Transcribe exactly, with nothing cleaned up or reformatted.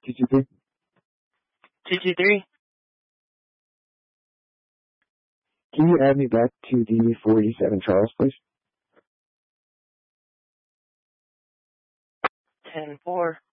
two two three. two two three. Can you add me back to the four eighty-seven Charles, please? ten four.